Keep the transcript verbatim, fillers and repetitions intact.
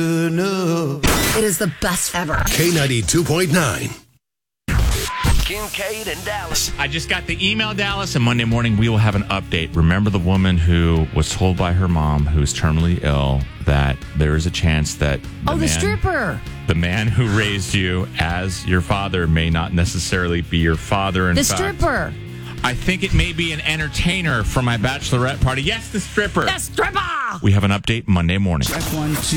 It is the best ever. K ninety-two point nine. Kincaid and Dallas. I just got the email, Dallas, and Monday morning we will have an update. Remember the woman who was told by her mom, who's terminally ill, that there is a chance that the Oh, the man, stripper. the man who raised you as your father may not necessarily be your father. In The fact, stripper. I think it may be an entertainer for my bachelorette party. Yes, the stripper. The stripper. We have an update Monday morning. Check one, two.